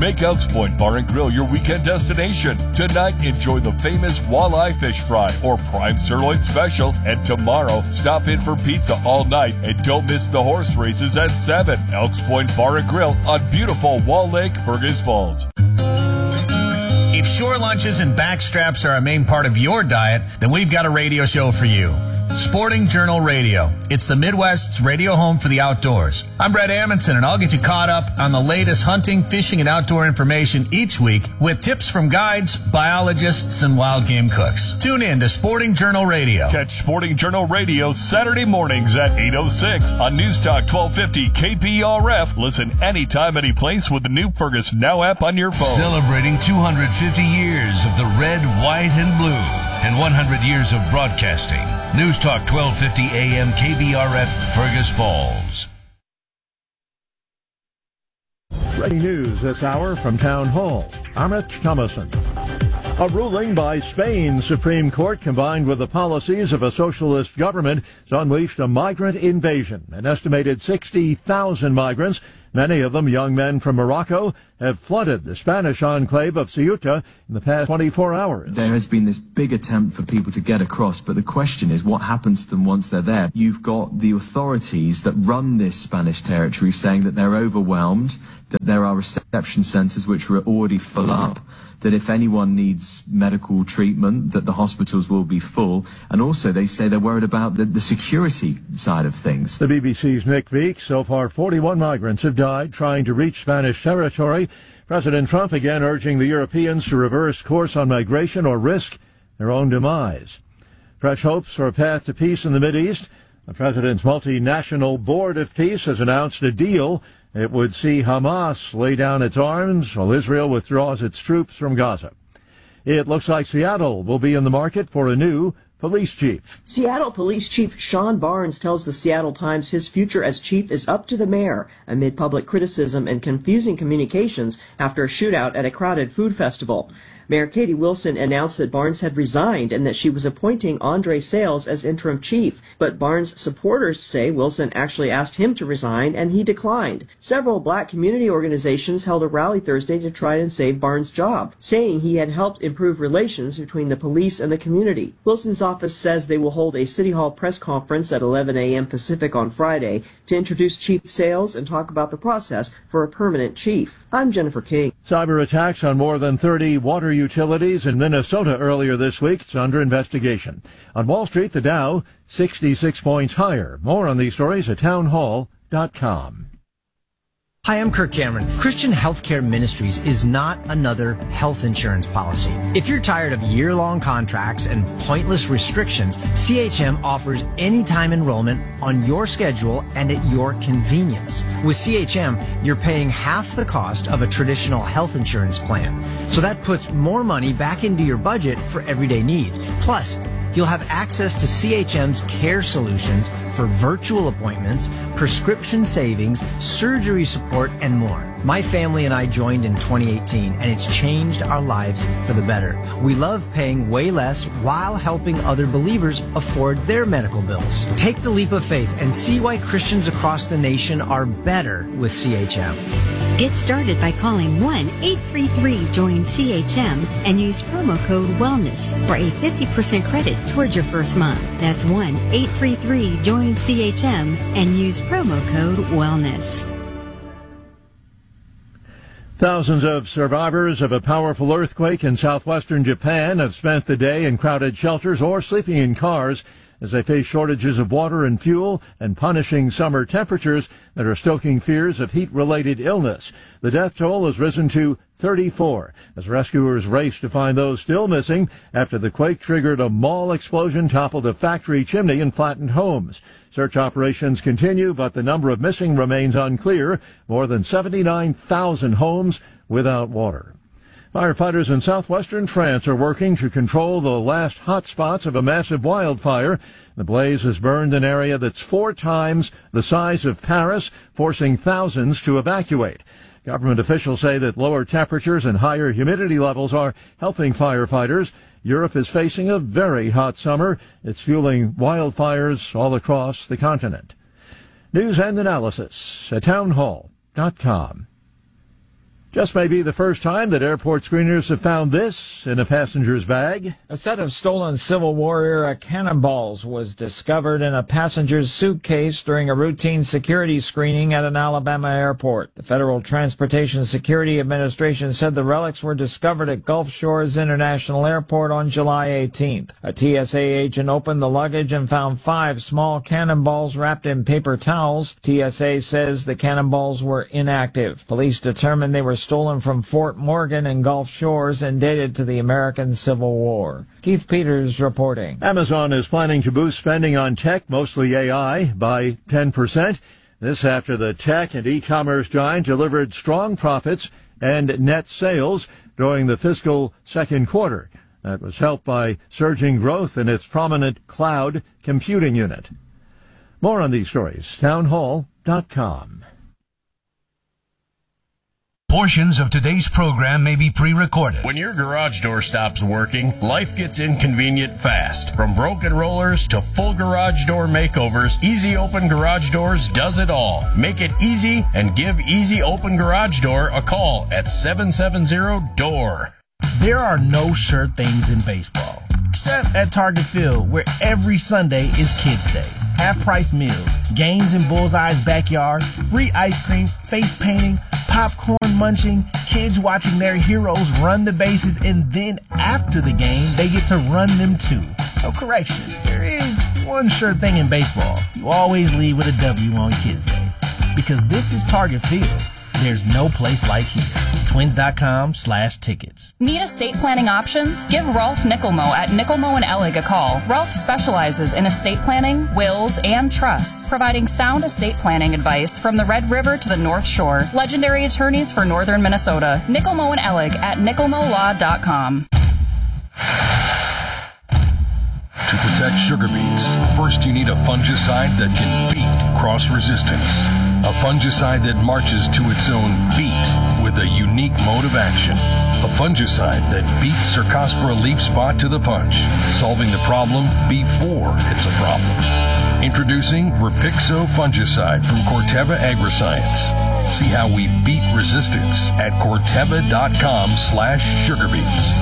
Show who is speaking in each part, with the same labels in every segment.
Speaker 1: Make Elks Point Bar and Grill your weekend destination. Tonight, enjoy the famous walleye fish fry or prime sirloin special. And tomorrow, stop in for pizza all night. And don't miss the horse races at 7. Elks Point Bar and Grill on beautiful Wall Lake, Fergus Falls.
Speaker 2: If shore lunches and backstraps are a main part of your diet, then we've got a radio show for you. Sporting Journal Radio. It's the Midwest's radio home for the outdoors. I'm Brett Amundson, and I'll get you caught up on the latest hunting, fishing, and outdoor information each week with tips from guides, biologists, and wild game cooks. Tune in to Sporting Journal Radio.
Speaker 1: Catch Sporting Journal Radio Saturday mornings at 8:06 on News Talk 1250 KPRF. Listen anytime, any place with the new Fergus Now app on your phone.
Speaker 3: Celebrating 250 years of the red, white, and blue and 100 years of broadcasting. News Talk 1250 AM KBRF, Fergus Falls.
Speaker 4: Breaking news this hour from Town Hall. I'm Rich Thomason. A ruling by Spain's Supreme Court, combined with the policies of a socialist government, has unleashed a migrant invasion. An estimated 60,000 migrants, many of them young men from Morocco, have flooded the Spanish enclave of Ceuta in the past 24 hours.
Speaker 5: There has been this big attempt for people to get across, but the question is what happens to them once they're there. You've got the authorities that run this Spanish territory saying that they're overwhelmed, that there are reception centres which are already full up, that if anyone needs medical treatment, that the hospitals will be full. And also they say they're worried about the security side of things.
Speaker 4: The BBC's Nick Veek. So far, 41 migrants have died trying to reach Spanish territory. President Trump again urging the Europeans to reverse course on migration or risk their own demise. Fresh hopes for a path to peace in the Mideast. The president's multinational Board of Peace has announced a deal. It would see Hamas lay down its arms while Israel withdraws its troops from Gaza. It looks like Seattle will be in the market for a new police chief.
Speaker 6: Seattle Police Chief Sean Barnes tells the Seattle Times his future as chief is up to the mayor amid public criticism and confusing communications after a shootout at a crowded food festival. Mayor Katie Wilson announced that Barnes had resigned and that she was appointing Andre Sales as interim chief. But Barnes' supporters say Wilson actually asked him to resign and he declined. Several black community organizations held a rally Thursday to try and save Barnes' job, saying he had helped improve relations between the police and the community. Wilson's office says they will hold a City Hall press conference at 11 a.m. Pacific on Friday to introduce Chief Sales and talk about the process for a permanent chief. I'm Jennifer King.
Speaker 4: Cyber attacks on more than 30 water utilities in Minnesota earlier this week. It's under investigation. On Wall Street, the Dow 66 points higher. More on these stories at townhall.com.
Speaker 7: Hi, I'm Kirk Cameron. Christian Healthcare Ministries is not another health insurance policy. If you're tired of year-long contracts and pointless restrictions, CHM offers anytime enrollment on your schedule and at your convenience. With CHM, you're paying half the cost of a traditional health insurance plan. So that puts more money back into your budget for everyday needs. Plus, you'll have access to CHM's care solutions for virtual appointments, prescription savings, surgery support, and more. My family and I joined in 2018, and it's changed our lives for the better. We love paying way less while helping other believers afford their medical bills. Take the leap of faith and see why Christians across the nation are better with CHM.
Speaker 8: Get started by calling 1-833-JOIN-CHM and use promo code WELLNESS for a 50% credit towards your first month. That's 1-833-JOIN-CHM and use promo code WELLNESS.
Speaker 4: Thousands of survivors of a powerful earthquake in southwestern Japan have spent the day in crowded shelters or sleeping in cars as they face shortages of water and fuel and punishing summer temperatures that are stoking fears of heat-related illness. The death toll has risen to 34 as rescuers race to find those still missing after the quake triggered a mall explosion, toppled a factory chimney, and flattened homes. Search operations continue, but the number of missing remains unclear. More than 79,000 homes without water. Firefighters in southwestern France are working to control the last hot spots of a massive wildfire. The blaze has burned an area that's 4 times the size of Paris, forcing thousands to evacuate. Government officials say that lower temperatures and higher humidity levels are helping firefighters. Europe is facing a very hot summer. It's fueling wildfires all across the continent. News and analysis at townhall.com. Just may be the first time that airport screeners have found this in a passenger's bag.
Speaker 9: A set of stolen Civil War era cannonballs was discovered in a passenger's suitcase during a routine security screening at an Alabama airport. The Federal Transportation Security Administration said the relics were discovered at Gulf Shores International Airport on July 18th. A TSA agent opened the luggage and found 5 small cannonballs wrapped in paper towels. TSA says the cannonballs were inactive. Police determined they were stolen from Fort Morgan and Gulf Shores and dated to the American Civil War. Keith Peters reporting.
Speaker 4: Amazon is planning to boost spending on tech, mostly AI, by 10%. This after the tech and e-commerce giant delivered strong profits and net sales during the fiscal second quarter. That was helped by surging growth in its prominent cloud computing unit. More on these stories, townhall.com.
Speaker 3: Portions of today's program may be pre-recorded.
Speaker 2: When your garage door stops working, life gets inconvenient fast. From broken rollers to full garage door makeovers, Easy Open Garage Doors does it all. Make it easy and give Easy Open Garage Door a call at 770-DOOR.
Speaker 10: There are no sure things in baseball, except at Target Field, where every Sunday is Kids Day. Half-price meals, games in Bullseye's backyard, free ice cream, face painting, popcorn munching, kids watching their heroes run the bases, and then after the game, they get to run them too. So correction, there is one sure thing in baseball. You always leave with a W on Kids Day. Because this is Target Field. There's no place like here. Twins.com/tickets.
Speaker 11: Need estate planning options? Give Rolf Nickelmo at Nickelmo & Ellig a call. Rolf specializes in estate planning, wills, and trusts, providing sound estate planning advice from the Red River to the North Shore. Legendary attorneys for northern Minnesota. Nickelmo & Ellig at nickelmolaw.com.
Speaker 3: To protect sugar beets, first you need a fungicide that can beat cross-resistance. A fungicide that marches to its own beat with a unique mode of action. A fungicide that beats Cercospora leaf spot to the punch, solving the problem before it's a problem. Introducing Repixo fungicide from Corteva Agriscience. See how we beat resistance at Corteva.com/sugarbeets.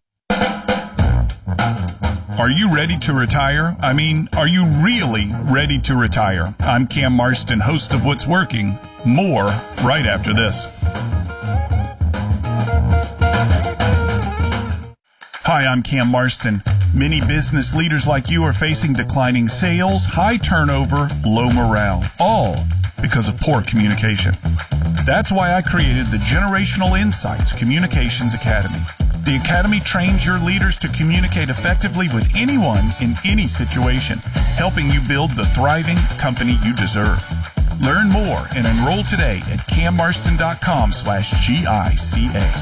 Speaker 1: Are you ready to retire? I mean, are you really ready to retire? I'm Cam Marston, host of What's Working. More right after this. Hi, I'm Cam Marston. Many business leaders like you are facing declining sales, high turnover, low morale, all because of poor communication. That's why I created the Generational Insights Communications Academy. The Academy trains your leaders to communicate effectively with anyone in any situation, helping you build the thriving company you deserve. Learn more and enroll today at cammarston.com/GICA.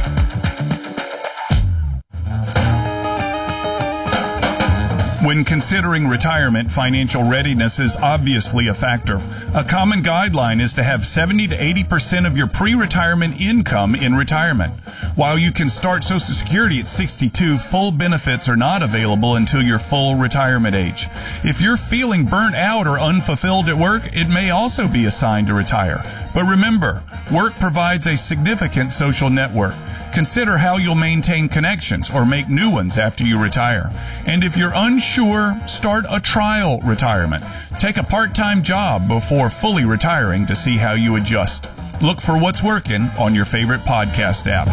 Speaker 1: When considering retirement, financial readiness is obviously a factor. A common guideline is to have 70 to 80% of your pre-retirement income in retirement. While you can start Social Security at 62, full benefits are not available until your full retirement age. If you're feeling burnt out or unfulfilled at work, it may also be a sign to retire. But remember, work provides a significant social network. Consider how you'll maintain connections or make new ones after you retire. And if you're unsure, start a trial retirement. Take a part-time job before fully retiring to see how you adjust. Look for What's Working on your favorite podcast app.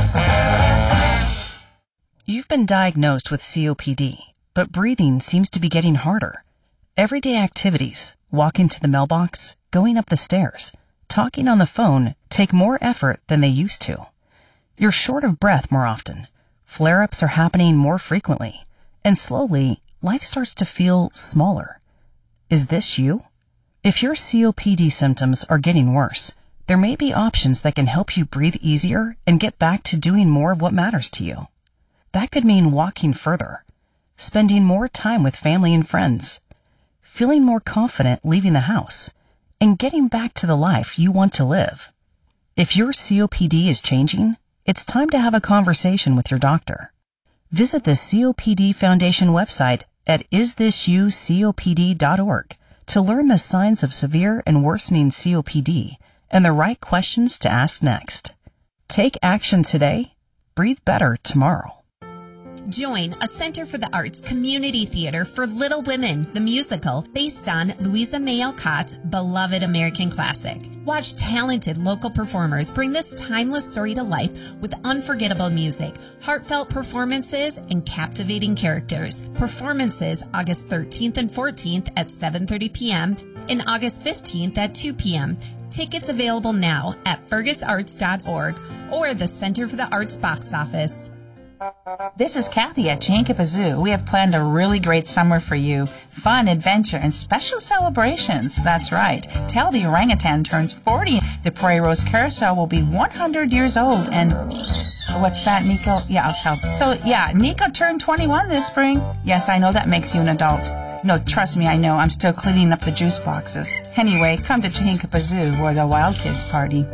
Speaker 12: You've been diagnosed with COPD, but breathing seems to be getting harder. Everyday activities, walking to the mailbox, going up the stairs, talking on the phone take more effort than they used to. You're short of breath more often. Flare-ups are happening more frequently. And slowly, life starts to feel smaller. Is this you? If your COPD symptoms are getting worse, there may be options that can help you breathe easier and get back to doing more of what matters to you. That could mean walking further, spending more time with family and friends, feeling more confident leaving the house, and getting back to the life you want to live. If your COPD is changing, it's time to have a conversation with your doctor. Visit the COPD Foundation website at isthisyoucopd.org to learn the signs of severe and worsening COPD and the right questions to ask next. Take action today. Breathe better tomorrow.
Speaker 13: Join a Center for the Arts community theater for Little Women, the musical, based on Louisa May Alcott's beloved American classic. Watch talented local performers bring this timeless story to life with unforgettable music, heartfelt performances, and captivating characters. Performances August 13th and 14th at 7:30 p.m. and August 15th at 2 p.m. Tickets available now at fergusarts.org or the Center for the Arts box office.
Speaker 14: This is Kathy at Chankippa Zoo. We have planned a really great summer for you. Fun, adventure, and special celebrations. That's right. Tell the orangutan turns 40. The Prairie Rose Carousel will be 100 years old. And what's that, Nico? Yeah, I'll tell. So, yeah, Nico turned 21 this spring. Yes, I know that makes you an adult. No, trust me, I know. I'm still cleaning up the juice boxes. Anyway, come to Chankippa Zoo where the wild kids party.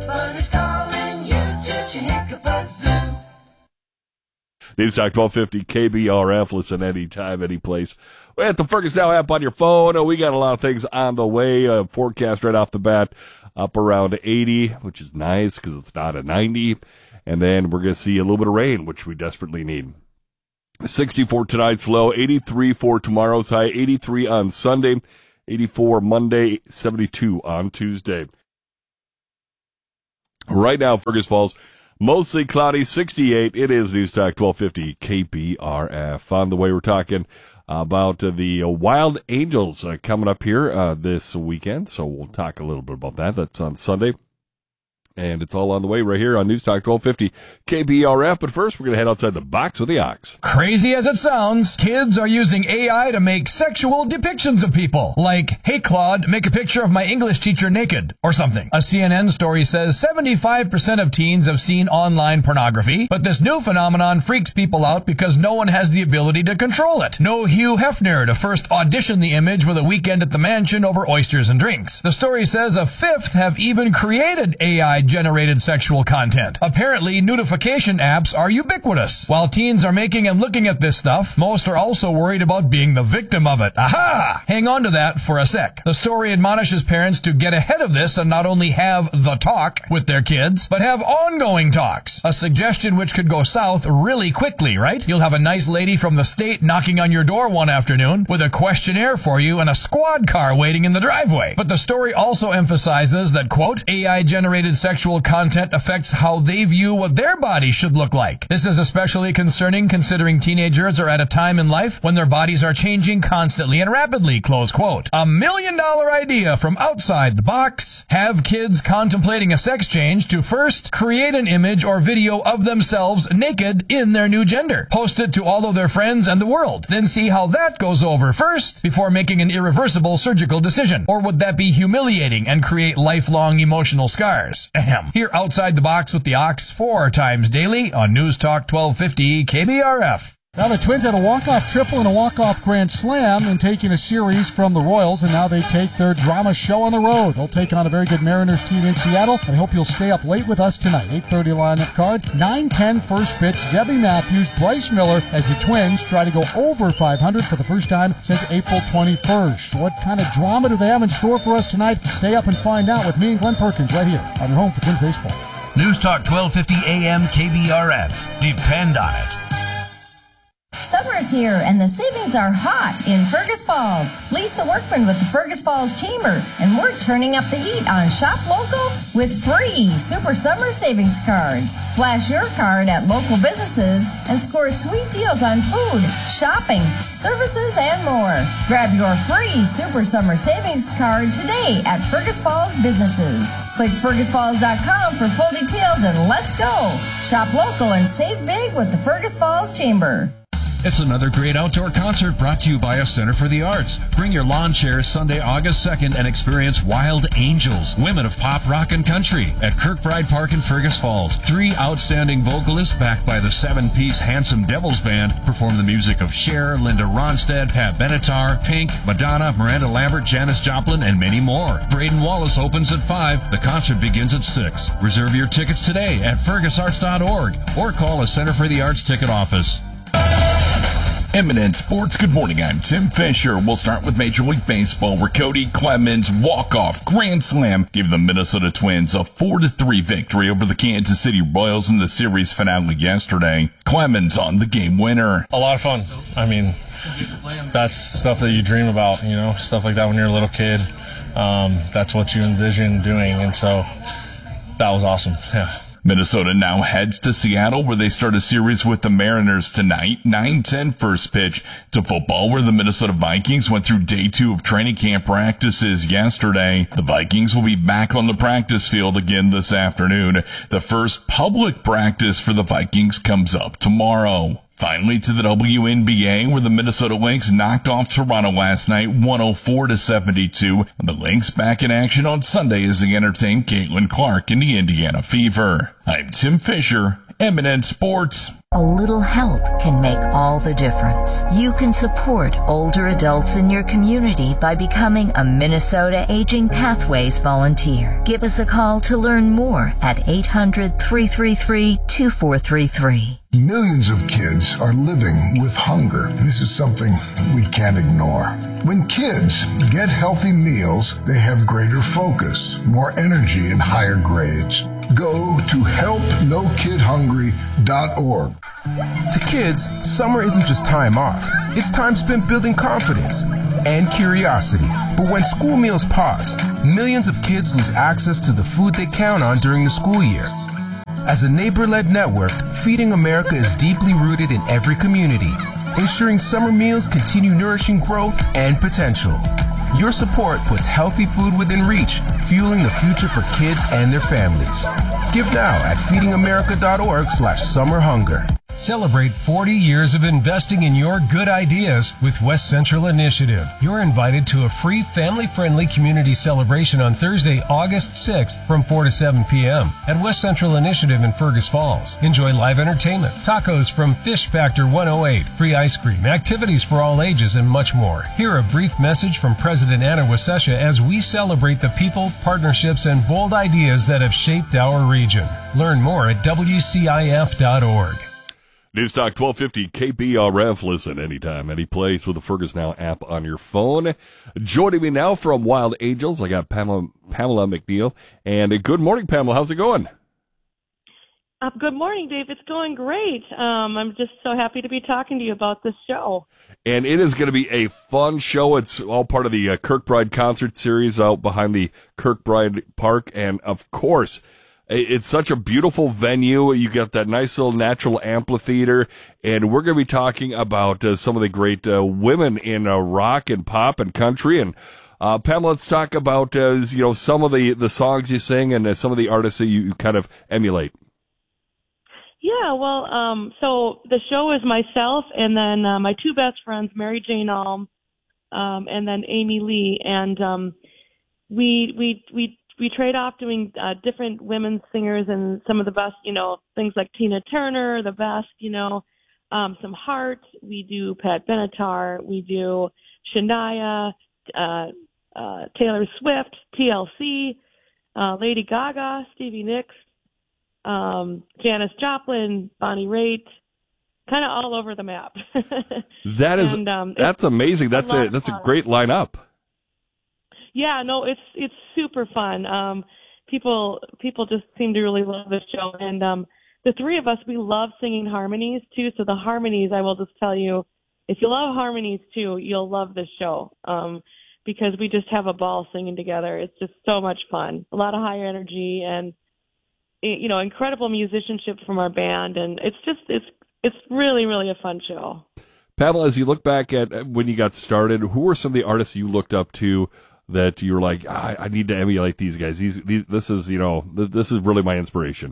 Speaker 1: News Talk 1250 KBRF. Listen anytime, any place. We're at the Fergus Now app on your phone. We got a lot of things on the way. Forecast right off the bat up around 80, which is nice because it's not a 90. And then we're going to see a little bit of rain, which we desperately need. 64 tonight's low, 83 for tomorrow's high, 83 on Sunday, 84 Monday, 72 on Tuesday. Right now, Fergus Falls, mostly cloudy, 68. It is News Talk 1250 KBRF. On the way, we're talking about the Wild Angels coming up here this weekend. So we'll talk a little bit about that. That's on Sunday. And it's all on the way right here on News Talk 1250 KBRF. But first, we're going to head outside the box with the Ox.
Speaker 15: Crazy as it sounds, kids are using AI to make sexual depictions of people. Like, hey, Claude, make a picture of my English teacher naked, or something. A CNN story says 75% of teens have seen online pornography, but this new phenomenon freaks people out because no one has the ability to control it. No Hugh Hefner to first audition the image with a weekend at the mansion over oysters and drinks. The story says a fifth have even created AI-generated sexual content. Apparently, nudification apps are ubiquitous. While teens are making and looking at this stuff, most are also worried about being the victim of it. Aha! Hang on to that for a sec. The story admonishes parents to get ahead of this and not only have the talk with their kids, but have ongoing talks. A suggestion which could go south really quickly, right? You'll have a nice lady from the state knocking on your door one afternoon with a questionnaire for you and a squad car waiting in the driveway. But the story also emphasizes that, quote, AI-generated sexual content affects how they view what their body should look like. This is especially concerning considering teenagers are at a time in life when their bodies are changing constantly and rapidly, close quote. $1 million idea from outside the box. Have kids contemplating a sex change to first create an image or video of themselves naked in their new gender. Post it to all of their friends and the world. Then see how that goes over first before making an irreversible surgical decision. Or would that be humiliating and create lifelong emotional scars? Ahem. Here outside the box with the Ox 4 times daily on News Talk 1250 KBRF.
Speaker 16: Now the Twins had a walk-off triple and a walk-off grand slam in taking a series from the Royals, and now they take their drama show on the road. They'll take on a very good Mariners team in Seattle, and I hope you'll stay up late with us tonight. 8:30 lineup card, 9:10 first pitch, Debbie Matthews, Bryce Miller, as the Twins try to go over 500 for the first time since April 21st. What kind of drama do they have in store for us tonight? Stay up and find out with me and Glenn Perkins right here on your home for Twins baseball.
Speaker 17: News Talk 1250 AM KBRF. Depend on it.
Speaker 18: Summer's here and the savings are hot in Fergus Falls. Lisa Workman with the Fergus Falls Chamber, and we're turning up the heat on Shop Local with free Super Summer Savings Cards. Flash your card at local businesses and score sweet deals on food, shopping, services, and more. Grab your free Super Summer Savings Card today at Fergus Falls businesses. Click fergusfalls.com for full details and let's go. Shop local and save big with the Fergus Falls Chamber.
Speaker 19: It's another great outdoor concert brought to you by a Center for the Arts. Bring your lawn chairs Sunday, August 2nd and experience Wild Angels, women of pop, rock, and country at Kirkbride Park in Fergus Falls. 3 outstanding vocalists backed by the 7-piece Handsome Devils Band perform the music of Cher, Linda Ronstadt, Pat Benatar, Pink, Madonna, Miranda Lambert, Janis Joplin, and many more. Braden Wallace opens at 5. The concert begins at 6. Reserve your tickets today at fergusarts.org or call a Center for the Arts ticket office.
Speaker 1: Eminent Sports, good morning. I'm Tim Fisher. We'll start with Major League Baseball, where Cody Clemens' walk-off grand slam gave the Minnesota Twins a 4-3 victory over the Kansas City Royals in the series finale yesterday. Clemens on the game winner.
Speaker 20: A lot of fun. I mean, that's stuff that you dream about, you know, stuff like that when you're a little kid. That's what you envision doing, and so that was awesome. Yeah.
Speaker 1: Minnesota now heads to Seattle, where they start a series with the Mariners tonight. 9:10 first pitch to football, where the Minnesota Vikings went through day 2 of training camp practices yesterday. The Vikings will be back on the practice field again this afternoon. The first public practice for the Vikings comes up tomorrow. Finally, to the WNBA, where the Minnesota Lynx knocked off Toronto last night, 104-72. And the Lynx back in action on Sunday as they entertain Caitlin Clark in the Indiana Fever. I'm Tim Fisher, Eminent Sports.
Speaker 21: A little help can make all the difference. You can support older adults in your community by becoming a Minnesota Aging Pathways volunteer. Give us a call to learn more at 800-333-2433.
Speaker 22: Millions of kids are living with hunger. This is something we can't ignore. When kids get healthy meals, they have greater focus, more energy, and higher grades. Go to helpnokidhungry.org.
Speaker 23: To kids, summer isn't just time off. It's time spent building confidence and curiosity. But when school meals pause, millions of kids lose access to the food they count on during the school year. As a neighbor-led network, Feeding America is deeply rooted in every community, ensuring summer meals continue nourishing growth and potential. Your support puts healthy food within reach, fueling the future for kids and their families. Give now at feedingamerica.org/summerhunger.
Speaker 24: Celebrate 40 years of investing in your good ideas with West Central Initiative. You're invited to a free family-friendly community celebration on Thursday, August 6th from 4 to 7 p.m. at West Central Initiative in Fergus Falls. Enjoy live entertainment, tacos from Fish Factor 108, free ice cream, activities for all ages, and much more. Hear a brief message from President Anna Wasesha as we celebrate the people, partnerships, and bold ideas that have shaped our region. Learn more at WCIF.org.
Speaker 1: Newstalk 1250 KBRF. Listen anytime, any place with the Fergus Now app on your phone. Joining me now from Wild Angels, I got Pamela McNeil. And good morning, Pamela. How's it going?
Speaker 25: Good morning, Dave. It's going great. I'm just so happy to be talking to you about this show.
Speaker 1: And it is going to be a fun show. It's all part of the Kirkbride concert series out behind the Kirkbride Park. And, of course, it's such a beautiful venue. You got that nice little natural amphitheater, and we're going to be talking about some of the great women in rock and pop and country. And Pamela, let's talk about some of the songs you sing and some of the artists that you kind of emulate.
Speaker 25: Yeah, well, so the show is myself and then my two best friends, Mary Jane Alm, and then Amy Lee, and we trade off doing different women singers and some of the best, things like Tina Turner, the best, some Heart. We do Pat Benatar. We do Shania, Taylor Swift, TLC, Lady Gaga, Stevie Nicks, Janis Joplin, Bonnie Raitt, kind of all over the map.
Speaker 1: That is, that's amazing. That's a great lineup.
Speaker 25: Yeah, no, it's super fun. People just seem to really love this show, and the three of us, we love singing harmonies too. So the harmonies, I will just tell you, if you love harmonies too, you'll love this show because we just have a ball singing together. It's just so much fun, a lot of high energy, and incredible musicianship from our band, and it's really, really a fun show.
Speaker 1: Pamela, as you look back at when you got started, who were some of the artists you looked up to that you were like, I need to emulate these guys? This is really my inspiration.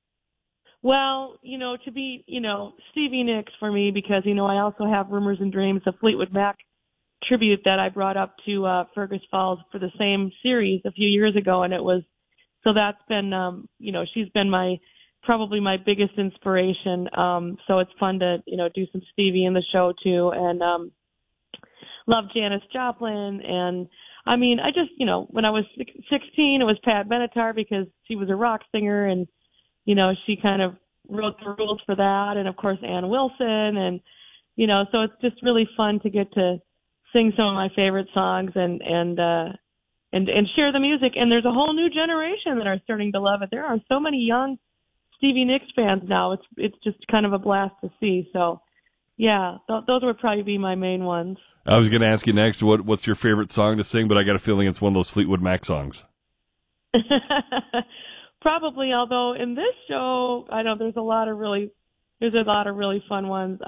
Speaker 25: Well, to be, Stevie Nicks for me, because, I also have Rumors and Dreams, the Fleetwood Mac tribute that I brought up to Fergus Falls for the same series a few years ago, and so that's been, she's been probably my biggest inspiration. So it's fun to, do some Stevie in the show too, and love Janis Joplin, and I just, when I was 16, it was Pat Benatar because she was a rock singer, and she kind of wrote the rules for that, and of course Ann Wilson, and so it's just really fun to get to sing some of my favorite songs and share the music. And there's a whole new generation that are starting to love it. There are so many young Stevie Nicks fans now. It's just kind of a blast to see. So, yeah, those would probably be my main ones.
Speaker 5: I was going to ask you next, what's your favorite song to sing, but I got a feeling it's one of those Fleetwood Mac songs.
Speaker 25: Probably, although in this show, I know there's a lot of really fun ones.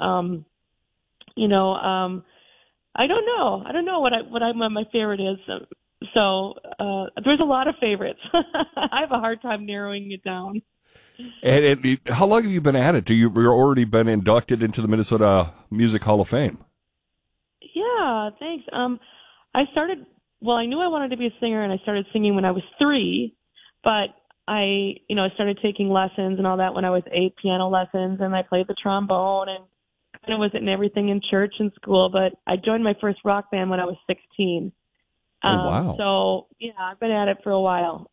Speaker 25: I don't know what my favorite is. So there's a lot of favorites. I have a hard time narrowing it down.
Speaker 5: And how long have you been at it? You've already been inducted into the Minnesota Music Hall of Fame.
Speaker 25: Yeah, thanks. I knew I wanted to be a singer, and I started singing when I was 3, but I started taking lessons and all that when I was 8, piano lessons, and I played the trombone and kind of was in everything in church and school, but I joined my first rock band when I was 16.
Speaker 5: Wow.
Speaker 25: So, yeah, I've been at it for a while.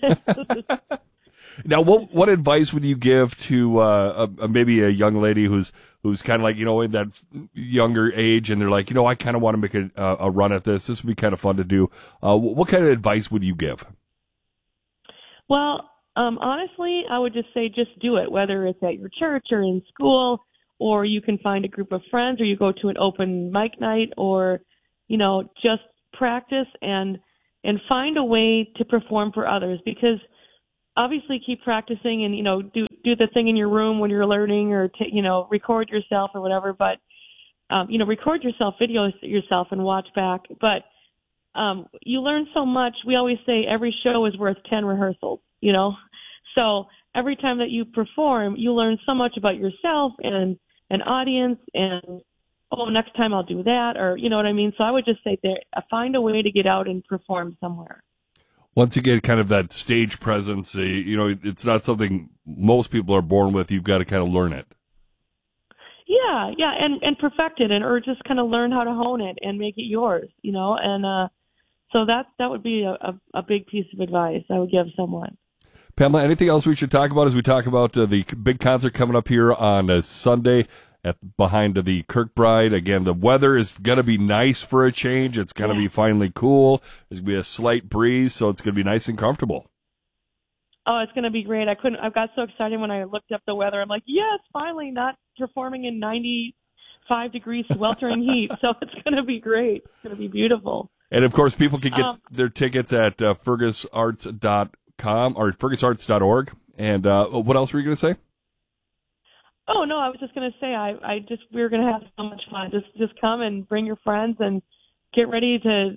Speaker 5: Now, what advice would you give to maybe a young lady who's kind of like, in that younger age, and they're like, I kind of want to make a run at this. This would be kind of fun to do. What kind of advice would you give?
Speaker 25: Well, honestly, I would just say just do it, whether it's at your church or in school, or you can find a group of friends, or you go to an open mic night, or, just practice and find a way to perform for others, because obviously keep practicing and, do the thing in your room when you're learning, or, record yourself or whatever, but, record yourself, video yourself and watch back. But you learn so much. We always say every show is worth 10 rehearsals, So every time that you perform, you learn so much about yourself and an audience, and, next time I'll do that, or, you know what I mean? So I would just say find a way to get out and perform somewhere.
Speaker 5: Once you get kind of that stage presence, it's not something most people are born with. You've got to kind of learn it.
Speaker 25: Yeah, and perfect it, or just kind of learn how to hone it and make it yours, and so that would be a big piece of advice I would give someone.
Speaker 5: Pamela, anything else we should talk about as we talk about the big concert coming up here on Sunday behind the Kirkbride? Again, the weather is going to be nice for a change. It's going to be finally cool. There's going to be a slight breeze, so it's going to be nice and comfortable.
Speaker 25: Oh, it's going to be great. I got so excited when I looked up the weather. I'm like, yes, finally not performing in 95 degrees sweltering heat. So it's going to be great. It's going to be beautiful.
Speaker 5: And, of course, people can get their tickets at fergusarts.com or fergusarts.org. And what else were you going to say?
Speaker 25: Oh, no, I was just going to say we were going to have so much fun. Just come and bring your friends and get ready to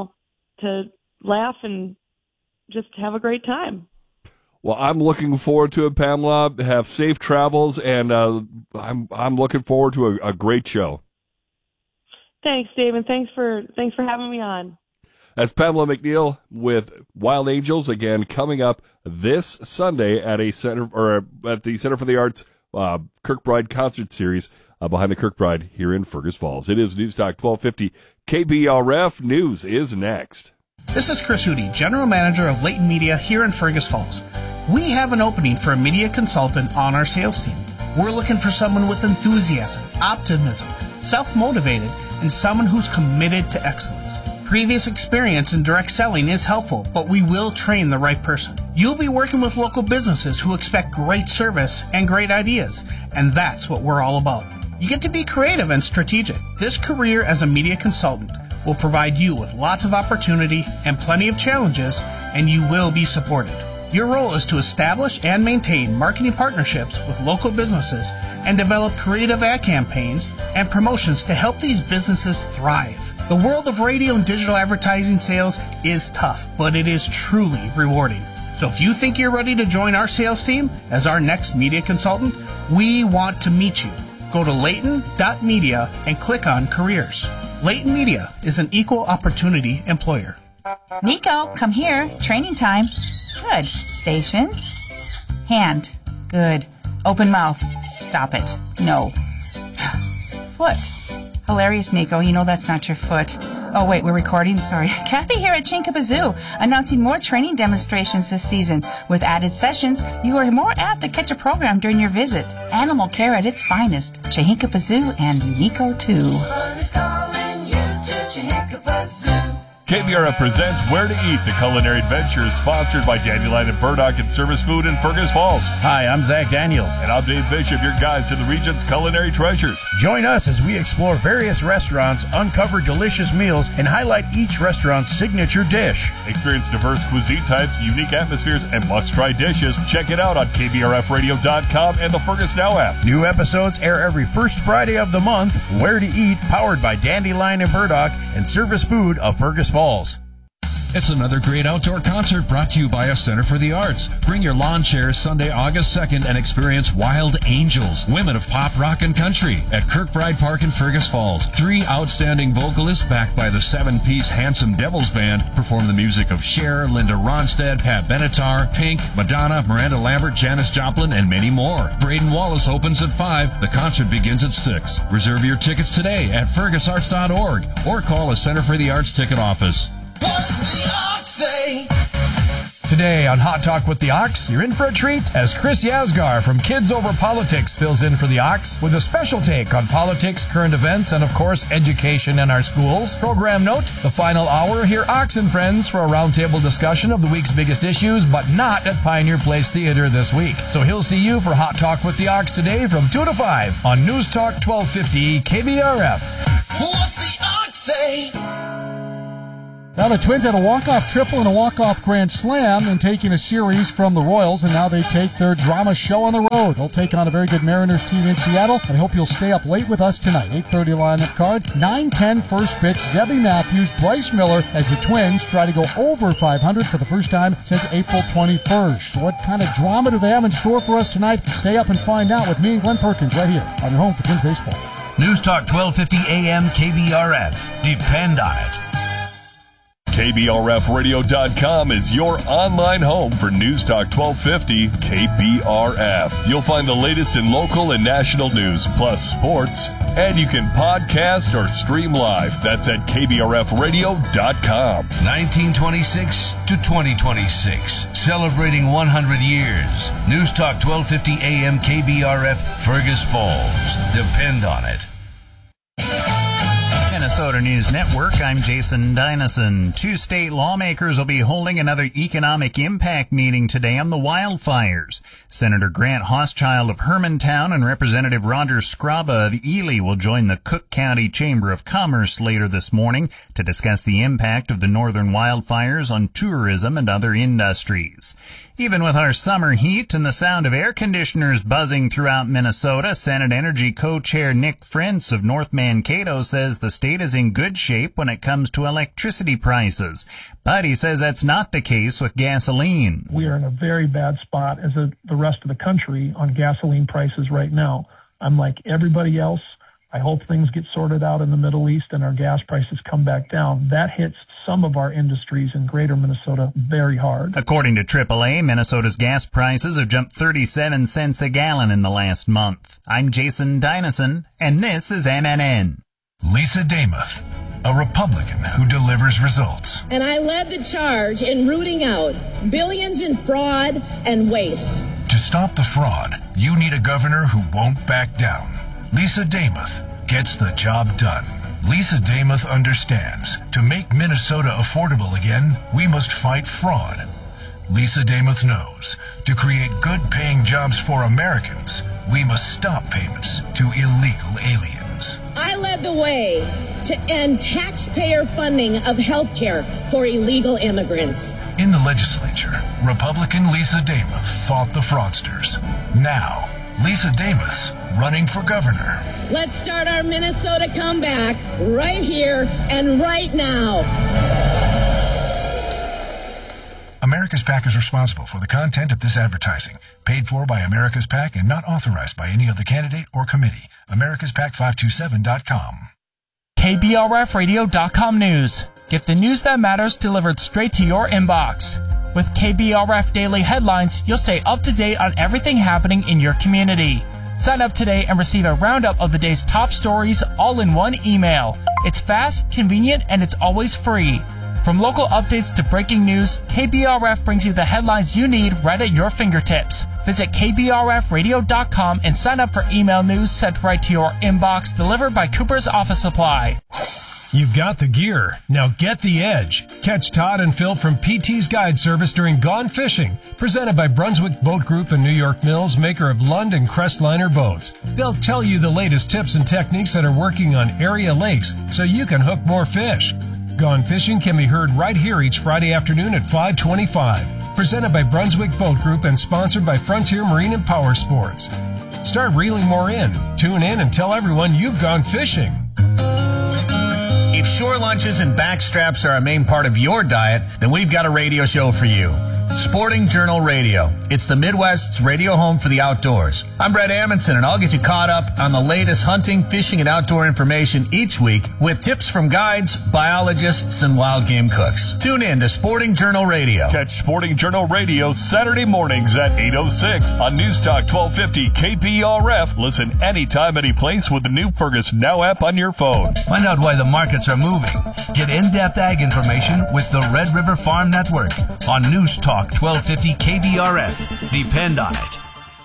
Speaker 25: laugh and just have a great time.
Speaker 5: Well, I'm looking forward to it, Pamela. Have safe travels, and I'm looking forward to a great show.
Speaker 25: Thanks, Dave, and thanks for having me on.
Speaker 5: That's Pamela McNeil with Wild Angels, again coming up this Sunday at the Center for the Arts Kirkbride concert series behind the Kirkbride here in Fergus Falls. It is News Talk 1250 KBRF. News is next.
Speaker 6: This is Chris Hootie, General Manager of Leighton Media here in Fergus Falls. We have an opening for a media consultant on our sales team. We're looking for someone with enthusiasm, optimism, self-motivated, and someone who's committed to excellence. Previous experience in direct selling is helpful, but we will train the right person. You'll be working with local businesses who expect great service and great ideas, and that's what we're all about. You get to be creative and strategic. This career as a media consultant will provide you with lots of opportunity and plenty of challenges, and you will be supported. Your role is to establish and maintain marketing partnerships with local businesses and develop creative ad campaigns and promotions to help these businesses thrive. The world of radio and digital advertising sales is tough, but it is truly rewarding. So if you think you're ready to join our sales team as our next media consultant, we want to meet you. Go to Leighton.media and click on careers. Leighton Media is an equal opportunity employer.
Speaker 14: Nico, come here. Training time. Good. Station. Hand. Good. Open mouth. Stop it. No. Foot. Hilarious, Nico. You know that's not your foot. Oh, wait, we're recording? Sorry. Kathy here at Chinkappa Zoo, announcing more training demonstrations this season. With added sessions, you are more apt to catch a program during your visit. Animal care at its finest. Chinkappa Zoo and Nico, too.
Speaker 1: KBRF presents Where to Eat, the culinary adventure, sponsored by Dandelion and Burdock and Service Food in Fergus Falls.
Speaker 2: Hi, I'm Zach Daniels.
Speaker 1: And I'm Dave Bishop, your guide to the region's culinary treasures.
Speaker 2: Join us as we explore various restaurants, uncover delicious meals, and highlight each restaurant's signature dish.
Speaker 1: Experience diverse cuisine types, unique atmospheres, and must-try dishes. Check it out on KBRFradio.com and the Fergus Now app.
Speaker 2: New episodes air every first Friday of the month. Where to Eat, powered by Dandelion and Burdock and Service Food of Fergus Falls.
Speaker 19: It's another great outdoor concert brought to you by a Center for the Arts. Bring your lawn chairs Sunday, August 2nd and experience Wild Angels, women of pop, rock, and country at Kirkbride Park in Fergus Falls. 3 outstanding vocalists backed by the 7-piece Handsome Devils Band perform the music of Cher, Linda Ronstadt, Pat Benatar, Pink, Madonna, Miranda Lambert, Janis Joplin, and many more. Braden Wallace opens at 5. The concert begins at 6. Reserve your tickets today at fergusarts.org or call a Center for the Arts ticket office.
Speaker 4: What's the Ox say?
Speaker 15: Today on Hot Talk with the Ox, you're in for a treat as Chris Yasgar from Kids Over Politics fills in for the Ox with a special take on politics, current events, and of course, education in our schools. Program note, the final hour, hear Ox and friends for a roundtable discussion of the week's biggest issues, but not at Pioneer Place Theater this week. So he'll see you for Hot Talk with the Ox today from 2 to 5 on News Talk 1250 KBRF.
Speaker 4: What's the Ox say?
Speaker 16: Now the Twins had a walk-off triple and a walk-off grand slam in taking a series from the Royals, and now they take their drama show on the road. They'll take on a very good Mariners team in Seattle. I hope you'll stay up late with us tonight. 8:30 lineup card, 9:10 first pitch. Debbie Matthews, Bryce Miller as the Twins try to go over 500 for the first time since April 21st. What kind of drama do they have in store for us tonight? Stay up and find out with me and Glenn Perkins right here on your home for Twins baseball.
Speaker 17: News Talk 1250 AM KBRF. Depend on it.
Speaker 1: KBRFradio.com is your online home for News Talk 1250 KBRF. You'll find the latest in local and national news, plus sports, and you can podcast or stream live. That's at KBRFradio.com.
Speaker 17: 1926 to 2026, celebrating 100 years. News Talk 1250 AM KBRF, Fergus Falls. Depend on it.
Speaker 7: Minnesota News Network, I'm Jason Dynasson. 2 state lawmakers will be holding another economic impact meeting today on the wildfires. Senator Grant Hochschild of Hermantown and Representative Roger Scraba of Ely will join the Cook County Chamber of Commerce later this morning to discuss the impact of the northern wildfires on tourism and other industries. Even with our summer heat and the sound of air conditioners buzzing throughout Minnesota, Senate Energy Co-Chair Nick Frentz of North Mankato says the state is in good shape when it comes to electricity prices. But he says that's not the case with gasoline.
Speaker 8: We are in a very bad spot as the rest of the country on gasoline prices right now. I'm like everybody else. I hope things get sorted out in the Middle East and our gas prices come back down. That hits some of our industries in greater Minnesota very hard.
Speaker 7: According to AAA, Minnesota's gas prices have jumped 37 cents a gallon in the last month. I'm Jason Dynasson, and this is MNN.
Speaker 22: Lisa Damuth, a Republican who delivers results.
Speaker 9: And I led the charge in rooting out billions in fraud and waste.
Speaker 22: To stop the fraud, you need a governor who won't back down. Lisa Damuth gets the job done. Lisa Damuth understands to make Minnesota affordable again, we must fight fraud. Lisa Damuth knows to create good-paying jobs for Americans, we must stop payments to illegal aliens.
Speaker 9: I led the way to end taxpayer funding of health care for illegal immigrants.
Speaker 22: In the legislature, Republican Lisa Damuth fought the fraudsters. Now, Lisa Damuth's running for governor.
Speaker 9: Let's start our Minnesota comeback right here and right now.
Speaker 22: America's PAC is responsible for the content of this advertising. Paid for by America's PAC and not authorized by any other candidate or committee. AmericasPAC527.com.
Speaker 26: KBRFradio.com news. Get the news that matters delivered straight to your inbox. With KBRF Daily Headlines, you'll stay up to date on everything happening in your community. Sign up today and receive a roundup of the day's top stories all in one email. It's fast, convenient, and it's always free. From local updates to breaking news, KBRF brings you the headlines you need right at your fingertips. Visit kbrfradio.com and sign up for email news sent right to your inbox, delivered by Cooper's Office Supply.
Speaker 24: You've got the gear. Now get the edge. Catch Todd and Phil from PT's Guide Service during Gone Fishing, presented by Brunswick Boat Group and New York Mills, maker of Lund and Crestliner boats. They'll tell you the latest tips and techniques that are working on area lakes so you can hook more fish. Gone Fishing can be heard right here each Friday afternoon at 5:25. Presented by Brunswick Boat Group and sponsored by Frontier Marine and Power Sports. Start reeling more in. Tune in and tell everyone you've gone fishing.
Speaker 7: If shore lunches and backstraps are a main part of your diet, then we've got a radio show for you. Sporting Journal Radio. It's the Midwest's radio home for the outdoors. I'm Brett Amundson, and I'll get you caught up on the latest hunting, fishing, and outdoor information each week with tips from guides, biologists, and wild game cooks. Tune in to Sporting Journal Radio.
Speaker 1: Catch Sporting Journal Radio Saturday mornings at 8:06 on News Talk 1250 KBRF. Listen anytime, any place with the new Fergus Now app on your phone.
Speaker 3: Find out why the markets are moving. Get in-depth ag information with the Red River Farm Network on News Talk 1250 KBRF. Depend on it.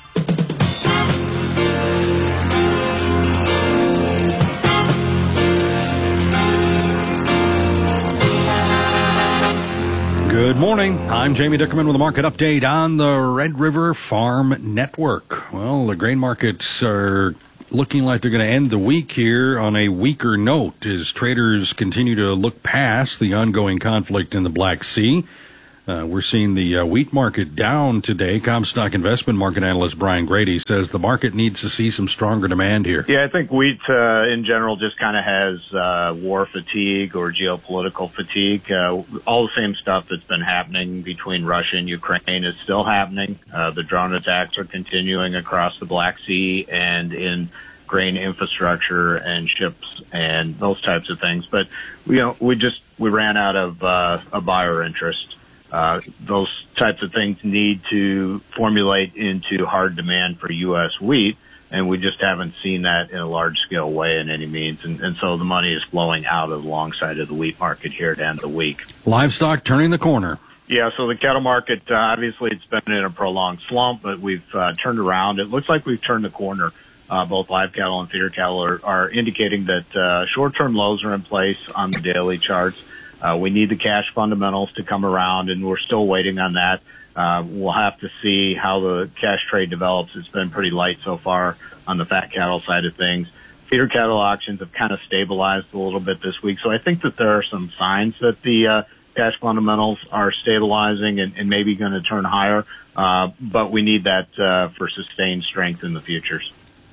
Speaker 10: Good morning. I'm Jamie Dickerman with a market update on the Red River Farm Network. Well, the grain markets are looking like they're going to end the week here on a weaker note as traders continue to look past the ongoing conflict in the Black Sea. We're seeing the wheat market down today. Comstock investment market analyst Brian Grady says the market needs to see some stronger demand here.
Speaker 11: Yeah, I think wheat in general just kind of has war fatigue or geopolitical fatigue. All the same stuff that's been happening between Russia and Ukraine is still happening. The drone attacks are continuing across the Black Sea and in grain infrastructure and ships and those types of things. But we ran out of a buyer interest. Those types of things need to formulate into hard demand for U.S. wheat, and we just haven't seen that in a large-scale way in any means. And so the money is flowing out of the long side of the wheat market here to end the week.
Speaker 10: Livestock turning the corner.
Speaker 11: Yeah, so the cattle market, obviously it's been in a prolonged slump, but we've turned around. It looks like we've turned the corner. Both live cattle and feeder cattle are indicating that short-term lows are in place on the daily charts. We need the cash fundamentals to come around, and we're still waiting on that. We'll have to see how the cash trade develops. It's been pretty light so far on the fat cattle side of things. Feeder cattle auctions have kind of stabilized a little bit this week, so I think that there are some signs that the cash fundamentals are stabilizing and maybe going to turn higher, but we need that for sustained strength in the futures.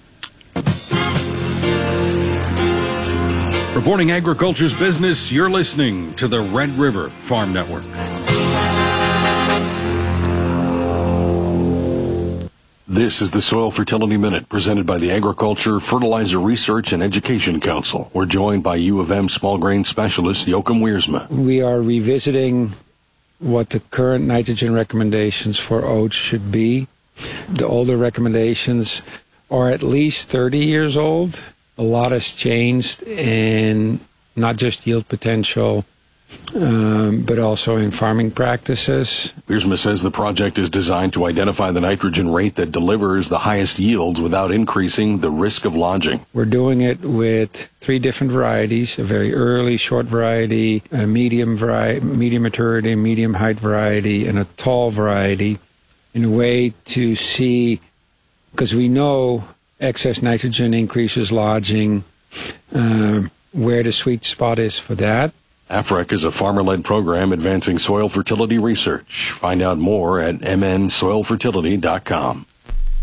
Speaker 10: Reporting agriculture's business, you're listening to the Red River Farm Network. This is the Soil Fertility Minute, presented by the Agriculture, Fertilizer Research and Education Council. We're joined by U of M small grain specialist Joachim Wiersma.
Speaker 12: We are revisiting what the current nitrogen recommendations for oats should be. The older recommendations are at least 30 years old. A lot has changed in not just yield potential, but also in farming practices.
Speaker 10: Wiersma says the project is designed to identify the nitrogen rate that delivers the highest yields without increasing the risk of lodging.
Speaker 12: We're doing it with 3 different varieties: a very early short variety, a medium maturity, medium height variety, and a tall variety, in a way to see, because we know excess nitrogen increases lodging, where the sweet spot is for that.
Speaker 10: AFREC is a farmer-led program advancing soil fertility research. Find out more at mnsoilfertility.com.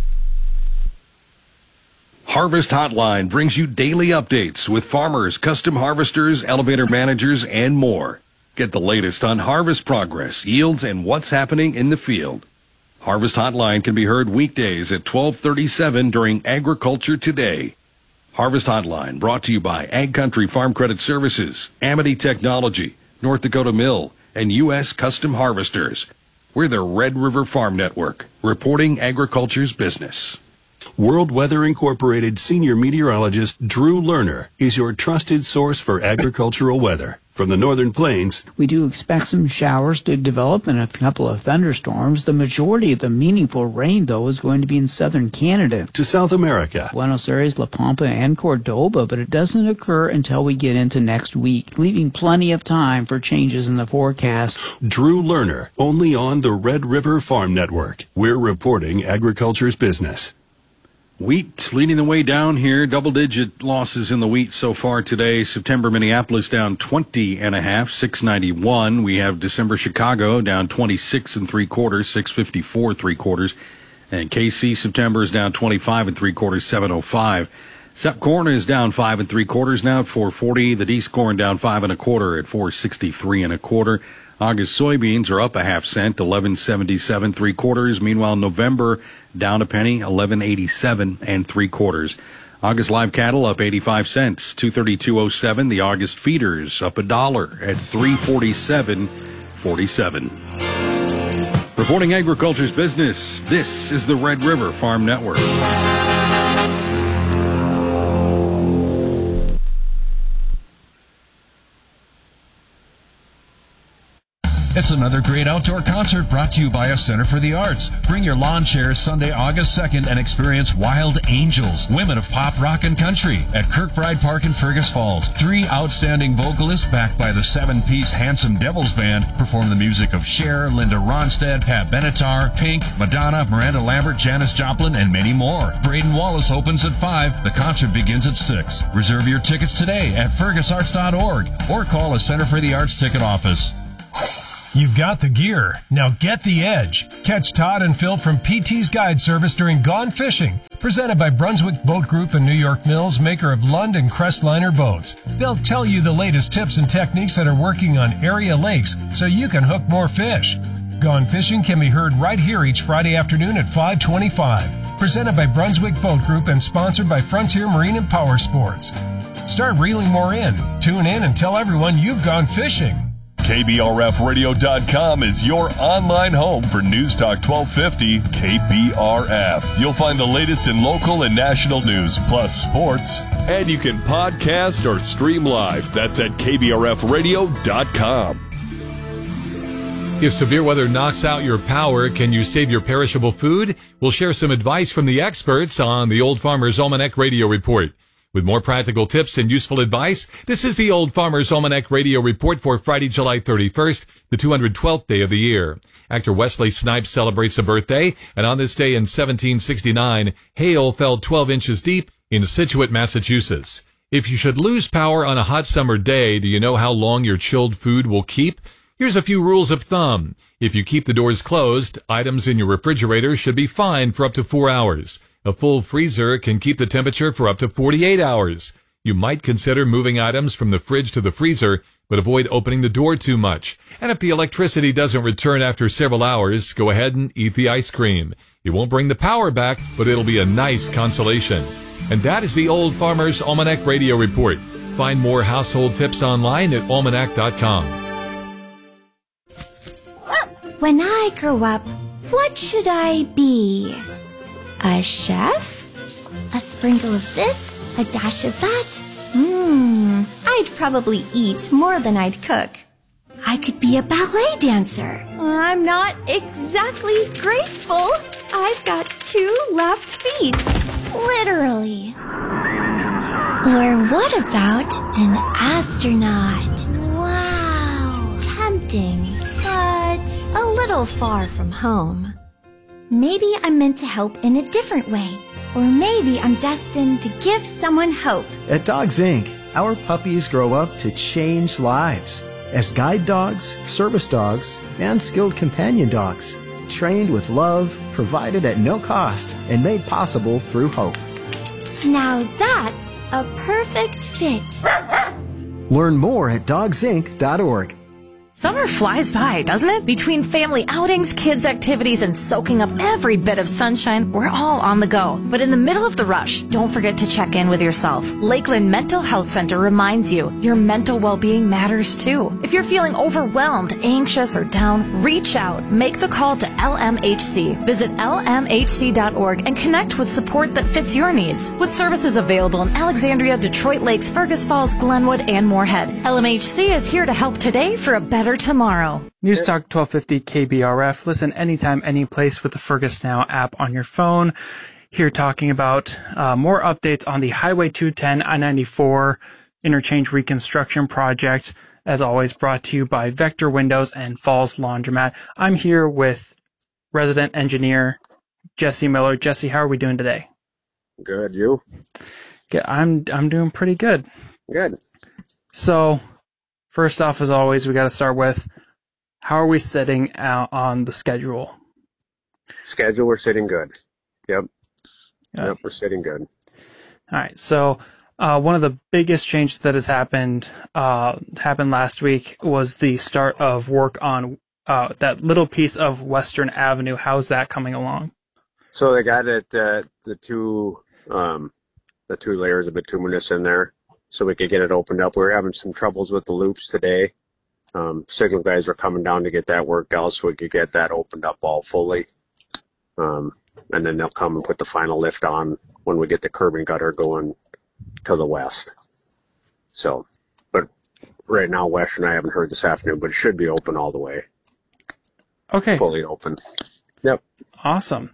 Speaker 10: Harvest Hotline brings you daily updates with farmers, custom harvesters, elevator managers, and more. Get the latest on harvest progress, yields, and what's happening in the field. Harvest Hotline can be heard weekdays at 12:37 during Agriculture Today. Harvest Hotline brought to you by Ag Country Farm Credit Services, Amity Technology, North Dakota Mill, and U.S. Custom Harvesters. We're the Red River Farm Network, reporting agriculture's business.
Speaker 13: World Weather Incorporated Senior Meteorologist Drew Lerner is your trusted source for agricultural weather. From the Northern Plains,
Speaker 18: we do expect some showers to develop and a couple of thunderstorms. The majority of the meaningful rain, though, is going to be in southern Canada.
Speaker 13: To South America,
Speaker 18: Buenos Aires, La Pampa, and Cordoba, but it doesn't occur until we get into next week, leaving plenty of time for changes in the forecast.
Speaker 13: Drew Lerner, only on the Red River Farm Network. We're reporting agriculture's business.
Speaker 10: Wheat leading the way down here. Double-digit losses in the wheat so far today. September Minneapolis down 20.5, 691. We have December Chicago down 26 3/4, 654 3/4. And KC September is down 25 3/4, 705. Sep corn is down 5 3/4 now at 440. The Dees corn down 5 1/4 at 463 1/4. August soybeans are up a half cent, 11.77 3/4. Meanwhile, November down a penny, 11.87 3/4. August live cattle up 85 cents, 232.07. The August feeders up $1 at 347.47. Reporting agriculture's business, this is the Red River Farm Network.
Speaker 19: It's another great outdoor concert brought to you by a Center for the Arts. Bring your lawn chairs Sunday, August 2nd and experience Wild Angels, women of pop, rock, and country at Kirkbride Park in Fergus Falls. 3 outstanding vocalists backed by the 7-piece Handsome Devils Band perform the music of Cher, Linda Ronstadt, Pat Benatar, Pink, Madonna, Miranda Lambert, Janis Joplin, and many more. Braden Wallace opens at 5. The concert begins at 6. Reserve your tickets today at fergusarts.org or call a Center for the Arts ticket office.
Speaker 24: You've got the gear. Now get the edge. Catch Todd and Phil from PT's Guide Service during Gone Fishing, presented by Brunswick Boat Group and New York Mills, maker of Lund and Crestliner boats. They'll tell you the latest tips and techniques that are working on area lakes so you can hook more fish. Gone Fishing can be heard right here each Friday afternoon at 5:25. Presented by Brunswick Boat Group and sponsored by Frontier Marine and Power Sports. Start reeling more in. Tune in and tell everyone you've gone fishing.
Speaker 1: KBRFradio.com is your online home for News Talk 1250 KBRF. You'll find the latest in local and national news, plus sports. And you can podcast or stream live. That's at KBRFradio.com.
Speaker 20: If severe weather knocks out your power, can you save your perishable food? We'll share some advice from the experts on the Old Farmer's Almanac Radio Report. With more practical tips and useful advice, this is the Old Farmer's Almanac Radio Report for Friday, July 31st, the 212th day of the year. Actor Wesley Snipes celebrates a birthday, and on this day in 1769, hail fell 12 inches deep in Scituate, Massachusetts. If you should lose power on a hot summer day, do you know how long your chilled food will keep? Here's a few rules of thumb. If you keep the doors closed, items in your refrigerator should be fine for up to 4 hours. A full freezer can keep the temperature for up to 48 hours. You might consider moving items from the fridge to the freezer, but avoid opening the door too much. And if the electricity doesn't return after several hours, go ahead and eat the ice cream. It won't bring the power back, but it'll be a nice consolation. And that is the Old Farmer's Almanac Radio Report. Find more household tips online at almanac.com.
Speaker 21: When I grow up, what should I be? A chef? A sprinkle of this, a dash of that? I'd probably eat more than I'd cook. I could be a ballet dancer. I'm not exactly graceful. I've got 2 left feet. Literally. Or what about an astronaut? Wow. Tempting, but a little far from home. Maybe I'm meant to help in a different way. Or maybe I'm destined to give someone hope.
Speaker 23: At Dogs Inc., our puppies grow up to change lives as guide dogs, service dogs, and skilled companion dogs, trained with love, provided at no cost, and made possible through hope.
Speaker 21: Now that's a perfect fit.
Speaker 23: Learn more at dogsinc.org.
Speaker 2: Summer flies by, doesn't it? Between family outings, kids' activities, and soaking up every bit of sunshine, we're all on the go. But in the middle of the rush, don't forget to check in with yourself. Lakeland Mental Health Center reminds you your mental well-being matters too. If you're feeling overwhelmed, anxious, or down, reach out. Make the call to LMHC. Visit lmhc.org and connect with support that fits your needs. With services available in Alexandria, Detroit Lakes, Fergus Falls, Glenwood, and Moorhead, LMHC is here to help today for a better tomorrow.
Speaker 26: News Talk 1250 KBRF. Listen anytime, any place with the Fergus Now app on your phone. Here talking about more updates on the Highway 210 I-94 interchange reconstruction project. As always, brought to you by Vector Windows and Falls Laundromat. I'm here with resident engineer Jesse Miller. Jesse, how are we doing today?
Speaker 5: Good, you?
Speaker 26: Yeah, I'm doing pretty good.
Speaker 5: Good.
Speaker 26: So, first off, as always, we got to start with how are we sitting out on the schedule?
Speaker 5: Schedule, we're sitting good. Yep, we're sitting good.
Speaker 26: All right. So, one of the biggest changes that has happened last week was the start of work on that little piece of Western Avenue. How's that coming along?
Speaker 5: So they got it the two layers of bituminous in there, so we could get it opened up. We were having some troubles with the loops today. Signal guys were coming down to get that worked out so we could get that opened up all fully. And then they'll come and put the final lift on when we get the curb and gutter going to the west. So, but right now, Western, I haven't heard this afternoon, but it should be open all the way.
Speaker 26: Okay.
Speaker 5: Fully open. Yep.
Speaker 26: Awesome.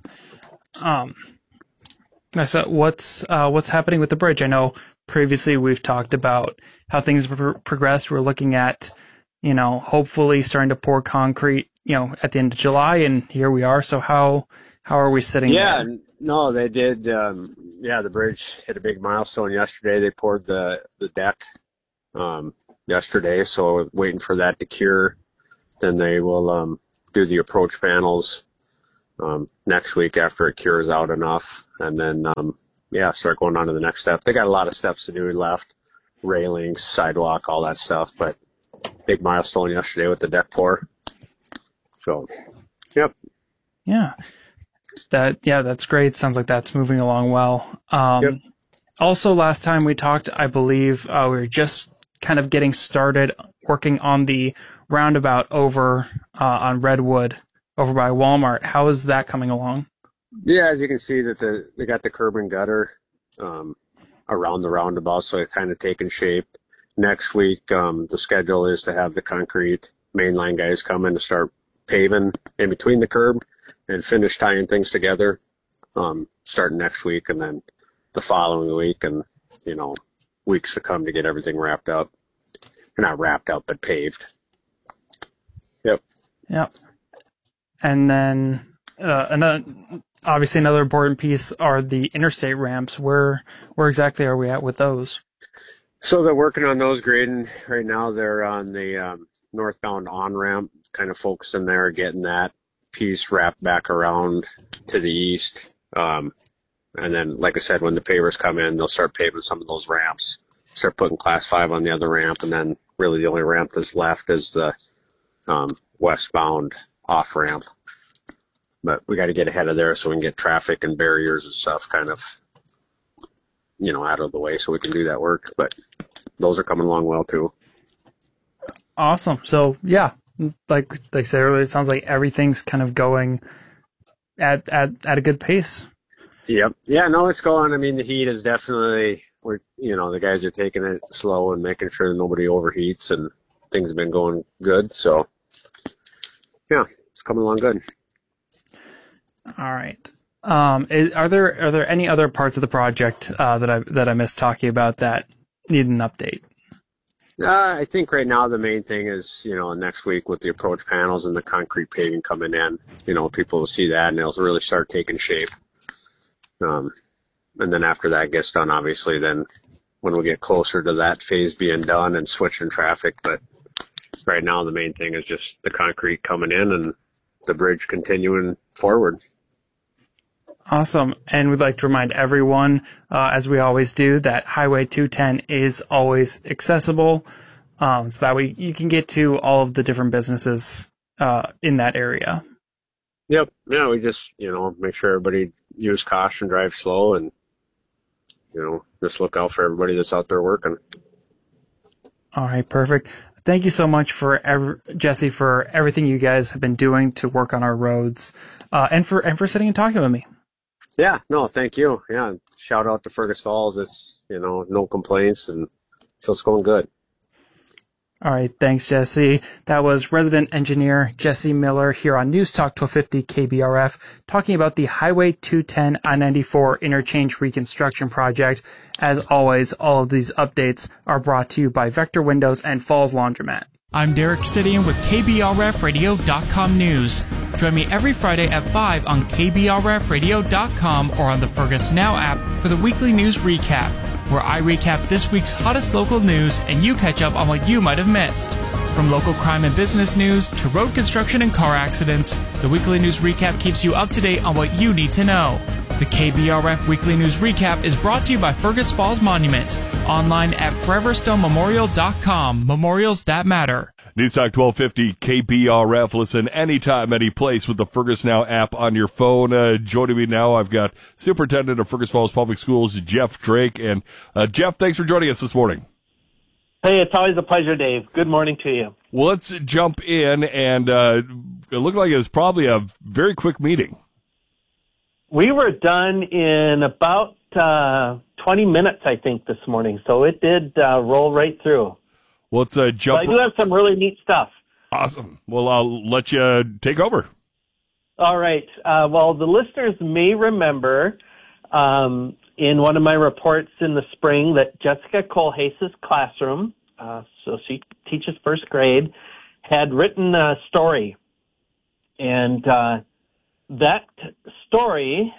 Speaker 26: So what's happening with the bridge? I know previously we've talked about how things have progressed. We're looking at, hopefully starting to pour concrete, at the end of July, and here we are. So how are we sitting there?
Speaker 5: No, they did. The bridge hit a big milestone yesterday. They poured the deck yesterday, so waiting for that to cure. Then they will do the approach panels next week after it cures out enough, and then start going on to the next step. They got a lot of steps to do left, railings, sidewalk, all that stuff, but big milestone yesterday with the deck pour. So, yep.
Speaker 26: Yeah. That's great. Sounds like that's moving along well. Also, last time we talked, I believe we were just kind of getting started working on the roundabout over on Redwood over by Walmart. How is that coming along?
Speaker 5: Yeah, as you can see, that they got the curb and gutter around the roundabout, so it's kind of taking shape. Next week, the schedule is to have the concrete mainline guys come in to start paving in between the curb and finish tying things together starting next week, and then the following week, and weeks to come to get everything wrapped up. Not wrapped up, but paved.
Speaker 26: Yep. And then obviously another important piece are the interstate ramps. Where exactly are we at with those?
Speaker 5: So they're working on those grading right now. They're on the northbound on-ramp, kind of focusing there, getting that piece wrapped back around to the east. And then, like I said, when the pavers come in, they'll start paving some of those ramps, start putting Class 5 on the other ramp, and then really the only ramp that's left is the westbound off-ramp. But we got to get ahead of there so we can get traffic and barriers and stuff kind of, out of the way so we can do that work. But those are coming along well, too.
Speaker 26: Awesome. So, yeah, like I said earlier, it sounds like everything's kind of going at a good pace.
Speaker 5: Yep. Yeah, no, it's going. I mean, the heat is definitely, the guys are taking it slow and making sure nobody overheats, and things have been going good. So, yeah, it's coming along good.
Speaker 26: All right. Are there any other parts of the project that I missed talking about that need an update?
Speaker 5: I think right now the main thing is, next week with the approach panels and the concrete paving coming in, people will see that and it'll really start taking shape. And then after that gets done, obviously, then when we get closer to that phase being done and switching traffic. But right now the main thing is just the concrete coming in and the bridge continuing forward.
Speaker 26: Awesome. And we'd like to remind everyone, as we always do, that Highway 210 is always accessible.
Speaker 4: so that way you can get to all of the different businesses in that area.
Speaker 5: Yep. Yeah, we just, make sure everybody use caution, drive slow, and, just look out for everybody that's out there working.
Speaker 4: All right, perfect. Thank you so much for Jesse, for everything you guys have been doing to work on our roads, and for sitting and talking with me.
Speaker 5: Yeah, no, thank you. Yeah, shout out to Fergus Falls. It's, no complaints, and so it's going good.
Speaker 4: All right, thanks, Jesse. That was resident engineer Jesse Miller here on News Talk 1250 KBRF, talking about the Highway 210 I-94 interchange reconstruction project. As always, all of these updates are brought to you by Vector Windows and Falls Laundromat.
Speaker 26: I'm Derek Sidian with KBRFradio.com News. Join me every Friday at 5 on KBRFradio.com or on the Fergus Now app for the weekly news recap, where I recap this week's hottest local news and you catch up on what you might have missed. From local crime and business news to road construction and car accidents, the weekly news recap keeps you up to date on what you need to know. The KBRF Weekly News Recap is brought to you by Fergus Falls Monument, online at foreverstonемemorial.com. Memorials that matter.
Speaker 1: News Talk 1250 KBRF. Listen anytime, any place with the Fergus Now app on your phone. Joining me now, I've got Superintendent of Fergus Falls Public Schools, Jeff Drake. And Jeff, thanks for joining us this morning.
Speaker 6: Hey, it's always a pleasure, Dave. Good morning to you.
Speaker 1: Well, let's jump in, and it looked like it was probably a very quick meeting.
Speaker 6: We were done in about 20 minutes, I think, this morning. So it did roll right through.
Speaker 1: Well, let's jump.
Speaker 6: So I do have some really neat stuff.
Speaker 1: Awesome. Well, I'll let you take over.
Speaker 6: All right. Well, the listeners may remember in one of my reports in the spring that Jessica Colhase's classroom, so she teaches first grade, had written a story. And that story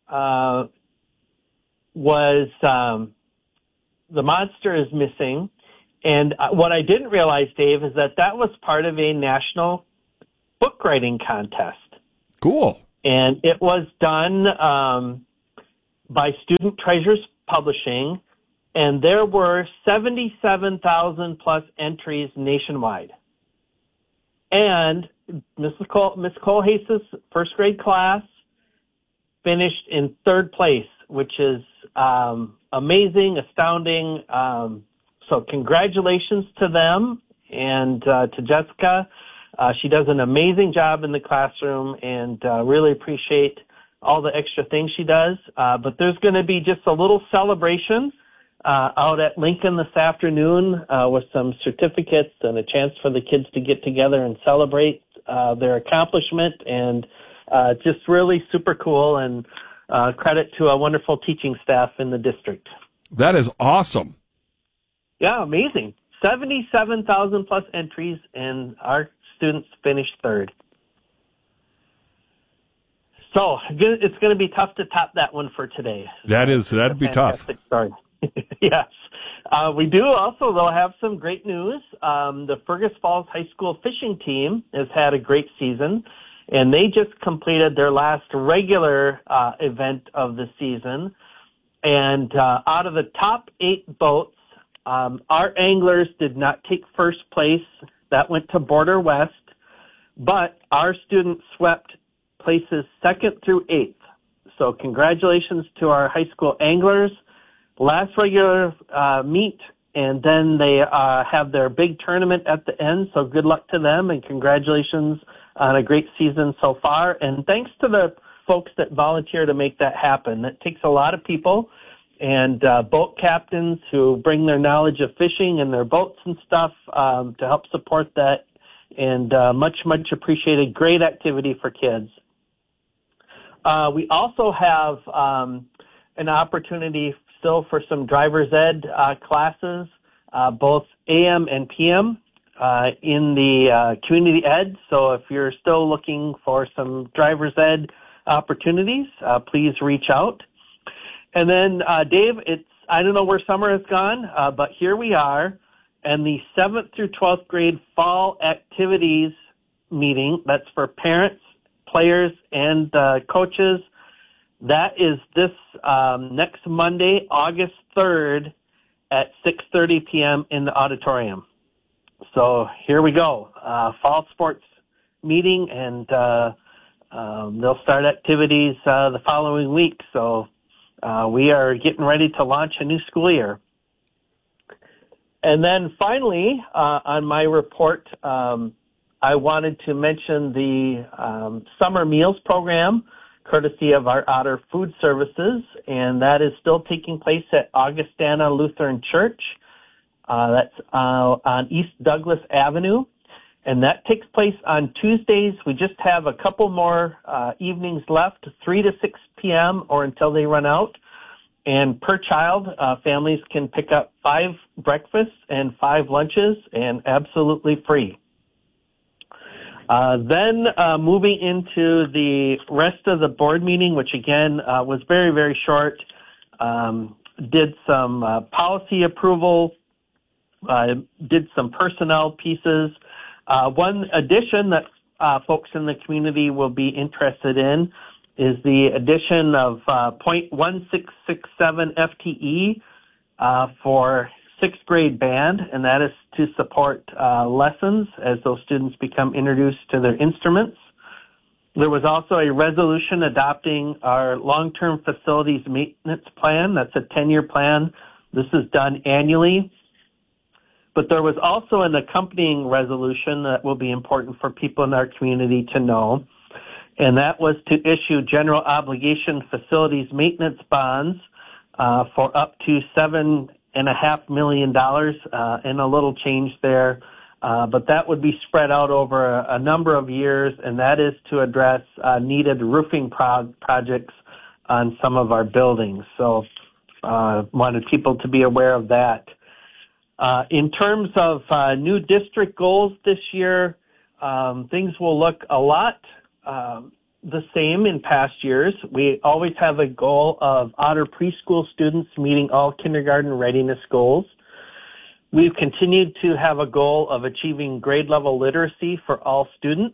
Speaker 6: was The Monster is Missing. And what I didn't realize, Dave, is that was part of a national book writing contest.
Speaker 1: Cool.
Speaker 6: And it was done by Student Treasures Publishing, and there were 77,000 plus entries nationwide. And Miss Colhase's first grade class finished in third place, which is amazing, astounding. So congratulations to them and to Jessica. She does an amazing job in the classroom, and really appreciate all the extra things she does. But there's going to be just a little celebration out at Lincoln this afternoon with some certificates and a chance for the kids to get together and celebrate their accomplishment, and just really super cool, and credit to a wonderful teaching staff in the district.
Speaker 1: That is awesome.
Speaker 6: Yeah, amazing. 77,000 plus entries, and our students finished third. So it's going to be tough to top that one for today.
Speaker 1: That'd be tough.
Speaker 6: Story. Yes. We do also, though, have some great news. The Fergus Falls High School fishing team has had a great season, and they just completed their last regular event of the season. And out of the top 8 boats, our anglers did not take first place. That went to Border West, but our students swept places 2nd through 8th. So congratulations to our high school anglers. Last regular meet, and then they have their big tournament at the end. So good luck to them, and congratulations on a great season so far. And thanks to the folks that volunteer to make that happen. That takes a lot of people, and boat captains who bring their knowledge of fishing and their boats and stuff to help support that. And much, much appreciated. Great activity for kids. We also have an opportunity still for some driver's ed classes, both AM and PM in the community ed. So if you're still looking for some driver's ed opportunities, please reach out. And then, Dave, I don't know where summer has gone, but here we are, and the 7th through 12th grade fall activities meeting, that's for parents, players, and coaches. That is this next Monday, August 3rd at 6:30 p.m. in the auditorium. So here we go. Fall sports meeting, and they'll start activities the following week. So we are getting ready to launch a new school year. And then finally, on my report, I wanted to mention the summer meals program, courtesy of our Otter Food Services, and that is still taking place at Augustana Lutheran Church. That's on East Douglas Avenue, and that takes place on Tuesdays. We just have a couple more evenings left, 3 to 6 p.m. or until they run out. And per child, families can pick up 5 breakfasts and 5 lunches, and absolutely free. Then moving into the rest of the board meeting, which again was very, very short, did some policy approval, did some personnel pieces. One addition that folks in the community will be interested in is the addition of 0.1667 FTE for 6th grade band, and that is to support lessons as those students become introduced to their instruments. There was also a resolution adopting our long-term facilities maintenance plan. That's a 10-year plan. This is done annually. But there was also an accompanying resolution that will be important for people in our community to know, and that was to issue general obligation facilities maintenance bonds for up to $7.5 million, and a little change there. But that would be spread out over a number of years, and that is to address needed roofing projects on some of our buildings. So wanted people to be aware of that. In terms of new district goals this year, things will look a lot the same in past years. We always have a goal of Otter preschool students meeting all kindergarten readiness goals. We've continued to have a goal of achieving grade level literacy for all students.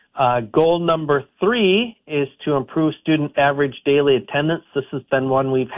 Speaker 6: Goal number 3 is to improve student average daily attendance. This has been one we've